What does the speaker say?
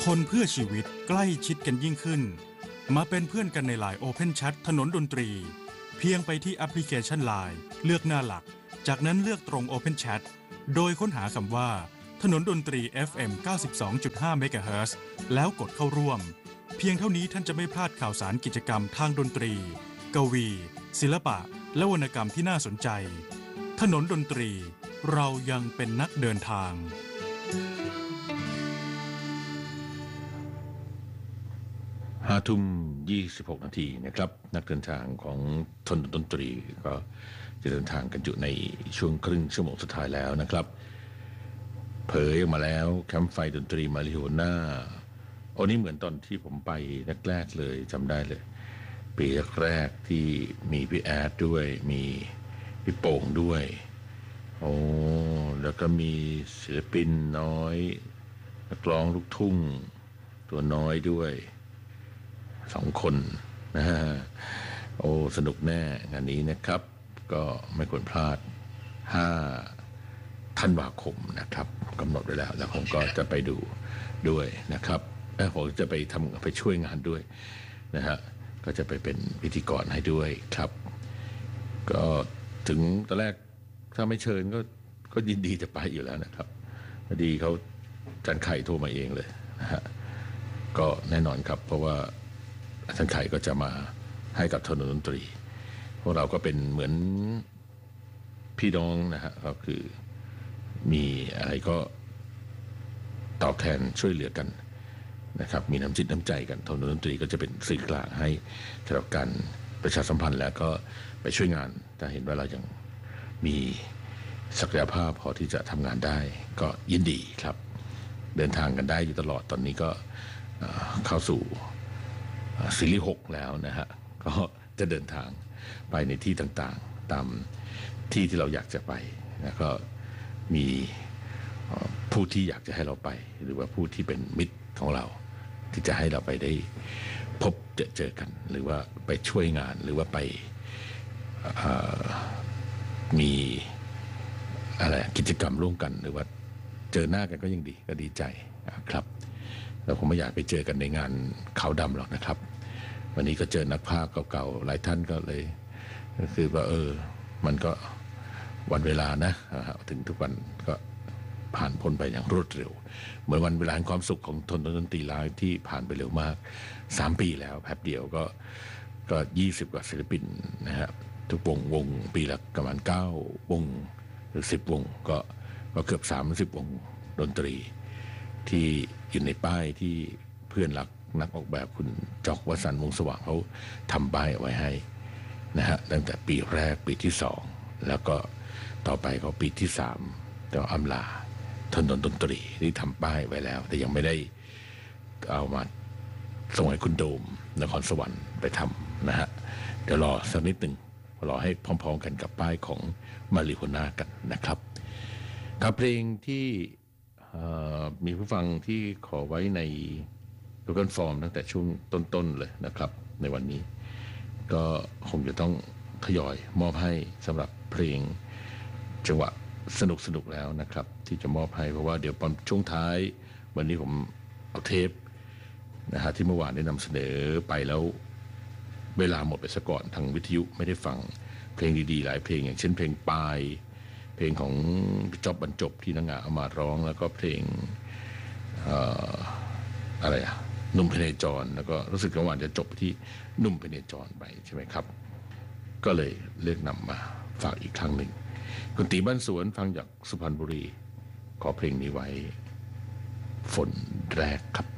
คนเพื่อชีวิตใกล้ชิดกันยิ่งขึ้นมาเป็นเพื่อนกันใน LINE Open Chat ถนนดนตรีเพียงไปที่แอปพลิเคชัน LINE เลือกหน้าหลักจากนั้นเลือกตรง Open Chat โดยค้นหาคำว่าถนนดนตรี FM 92.5 MHz แล้วกดเข้าร่วมเพียงเท่านี้ท่านจะไม่พลาดข่าวสารกิจกรรมทางดนตรีกวีศิลปะและวรรณกรรมที่น่าสนใจถนนดนตรีเรายังเป็นนักเดินทาง 5:26 นาทีนะครับนักเดินทางของถนนดนตรีก็จะเดินทางกันอยู่ในช่วงครึ่งชั่วโมงสุดท้ายแล้วนะครับเผยออกมาแล้วแคมป์ไฟดนตรีมาริโฮน่าโอ้นี่เหมือนตอนที่ผมไปแรกๆเลยจำได้เลยปีแรกๆที่มีพี่แอดด้วยมีพี่โป่งด้วยโอ้แล้วก็มีศิลปินน้อยนักร้องลูกทุ่งตัวน้อยด้วย2 คนนะฮะโอ้สนุกแน่งานนี้นะครับก็ไม่ควรพลาด5 ธันวาคมนะครับกำหนดไว้แล้วผมก็จะไปดูด้วยนะครับผมจะไปช่วยงานด้วยนะฮะก็จะไปเป็นพิธีกรให้ด้วยครับก็ถึงตอนแรกถ้าไม่เชิญก็ยินดีจะไปอยู่แล้วนะครับพอดีเขาจันไข่โทรมาเองเลยนะฮะก็แน่นอนครับเพราะว่าท่านไข่ก็จะมาให้กับถนนดนตรีพวกเราก็เป็นเหมือนพี่น้องนะฮะก็คือมีอะไรก็ตอบแทนช่วยเหลือกันนะครับมีน้ำจิตน้ำใจกันถนนดนตรีก็จะเป็นสื่อกลางให้สำหรับการประชาสัมพันธ์แล้วก็ไปช่วยงานถ้าเห็นว่าเรายังมีศักยภาพพอที่จะทำงานได้ก็ยินดีครับเดินทางกันได้อยู่ตลอดตอนนี้ก็เข้าสู่ซีรีส์6แล้วนะฮะก็จะเดินทางไปในที่ต่างๆตามที่ที่เราอยากจะไปแล้วก็มีผู้ที่อยากจะให้เราไปหรือว่าผู้ที่เป็นมิตรของเราที่จะให้เราไปได้พบเจอกันหรือว่าไปช่วยงานหรือว่าไปมีอะไรกิจกรรมร่วมกันหรือว่าเจอหน้ากันก็ยังดีก็ดีใจครับเราคงไม่อยากไปเจอกันในงานขาวดำหรอกนะครับวันนี้ก็เจอนักภาคเก่าๆหลายท่านก็เลยก็คือว่ามันก็วันเวลานะถึงทุกวันก็ผ่านพ้นไปอย่างรวดเร็วเหมือนวันเวลาแห่งความสุขของถนนดนตรีไลฟ์ที่ผ่านไปเร็วมาก3 ปีแล้วแป๊บเดียวก็20 กว่าศิลปินนะฮะทุกวงปีละประมาณ9 วงหรือ10 วงก็เกือบ30 วงดนตรีที่อยู่ในป้ายที่เพื่อนรักนักออกแบบคุณจอกวสันต์วงสว่างเขาทำป้ายเอาไว้ให้นะฮะตั้งแต่ปีแรกปีที่2แล้วก็ต่อไปก็ปีที่3แต่อำลาถนนดนตรีที่ทำป้ายไว้แล้วแต่ยังไม่ได้เอามาส่งให้คุณโดมนครสวรรค์ไปทำนะฮะเดี๋ยวรอสักนิดหนึ่งรอให้พร้อมๆกันกับป้ายของมาริโฮน่ากันนะครับกับเพลงที่มีผู้ฟังที่ขอไว้ใน Google Form ตั้งแต่ช่วงต้นๆเลยนะครับในวันนี้ก็คงจะต้องทยอยมอบให้สำหรับเพลงจังหวะสนุกแล้วนะครับที่จะมอบให้เพราะว่าเดี๋ยวตอนช่วงท้ายวันนี้ผมเอาเทปนะฮะที่เมื่อวานได้นำเสนอไปแล้วเวลาหมดไปซะก่อนทางวิทยุไม่ได้ฟังเพลงดีๆหลายเพลงอย่างเช่นเพลงปลายเพลงของพี่จ๊อบบรรจบที่นางงามเอามาร้องแล้วก็เพลงอะไรหนุ่มพเนจรแล้วก็รู้สึกว่าจะจบที่หนุ่มพเนจรไปใช่ไหมครับก็เลยเลือกนำมาฝากอีกครั้งหนึ่งคุณตีบ้านสวนฟังจากสุพรรณบุรีขอเพลงนี้ไว้ฝนแรกครับ